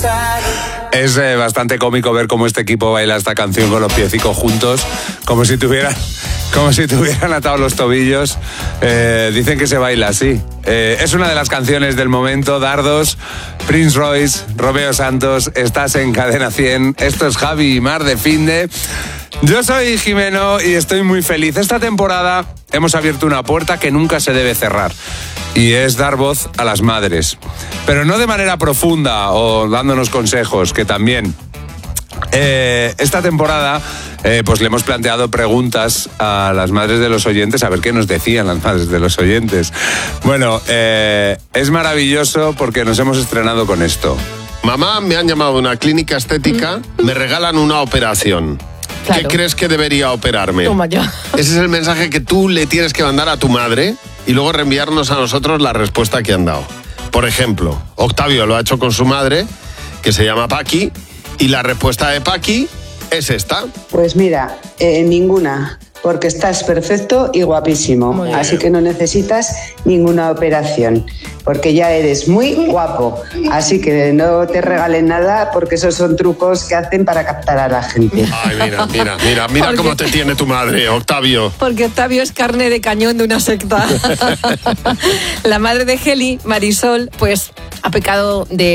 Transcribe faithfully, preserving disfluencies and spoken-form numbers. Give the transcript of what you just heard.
Es eh, bastante cómico ver cómo este equipo baila esta canción con los piecicos juntos, como si tuvieran, como si tuvieran atados los tobillos. Eh, dicen que se baila así. Eh, es una de las canciones del momento. Dardos, Prince Royce, Romeo Santos, estás en Cadena cien. Esto es Javi y Mar de Finde. Yo soy Jimeno y estoy muy feliz. Esta temporada hemos abierto una puerta que nunca se debe cerrar. Y es dar voz a las madres. Pero no de manera profunda o dándonos consejos, que también. Eh, esta temporada eh, pues le hemos planteado preguntas a las madres de los oyentes, a ver qué nos decían las madres de los oyentes. Bueno, eh, es maravilloso porque nos hemos estrenado con esto. Mamá, me han llamado a una clínica estética, mm. me regalan una operación. Claro. ¿Qué crees que debería operarme? Toma ya. Ese es el mensaje que tú le tienes que mandar a tu madre y luego reenviarnos a nosotros la respuesta que han dado. Por ejemplo, Octavio lo ha hecho con su madre, que se llama Paqui, y la respuesta de Paqui es esta. Pues mira, eh, ninguna, porque estás perfecto y guapísimo, así que no necesitas ninguna operación, porque ya eres muy guapo, así que no te regalen nada, porque esos son trucos que hacen para captar a la gente. Ay, mira, mira, mira, mira porque, cómo te tiene tu madre, Octavio. Porque Octavio es carne de cañón de una secta. La madre de Geli, Marisol, pues ha pecado de